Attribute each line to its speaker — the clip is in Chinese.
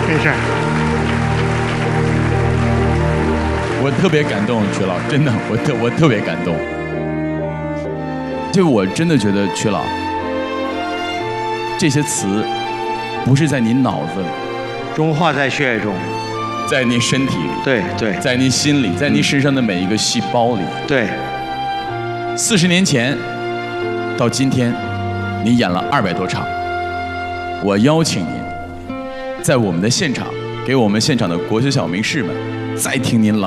Speaker 1: 没事。
Speaker 2: 我特别感动，曲老，真的，我特别感动。就我真的觉得曲老，这些词不是在你脑子里，
Speaker 1: 融化在血液中，
Speaker 2: 在你身体里，
Speaker 1: 对对，
Speaker 2: 在你心里，在你身上的每一个细胞里。
Speaker 1: 对。
Speaker 2: 40年前到今天，你演了200多场。我邀请您在我们的现场，给我们现场的国学小名士们再听您朗